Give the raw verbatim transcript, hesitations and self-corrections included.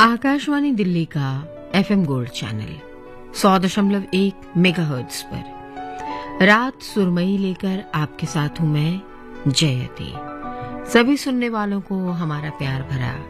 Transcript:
आकाशवाणी दिल्ली का FM gold channel सौ दशमलव एक मेगाहर्ट्ज पर रात सुरमई लेकर आपके साथ हूं मैं जयती। सभी सुनने वालों को हमारा प्यार भरा